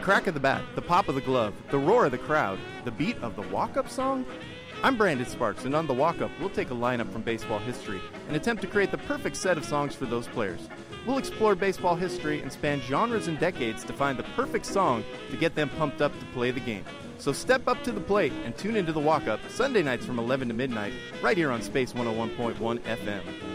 crack of the bat, the pop of the glove, the roar of the crowd, the beat of the walk-up song? I'm Brandon Sparks, and on The Walk-Up, we'll take a lineup from baseball history and attempt to create the perfect set of songs for those players. We'll explore baseball history and span genres and decades to find the perfect song to get them pumped up to play the game. So step up to the plate and tune into The Walk-Up Sunday nights from 11 to midnight right here on Space 101.1 FM.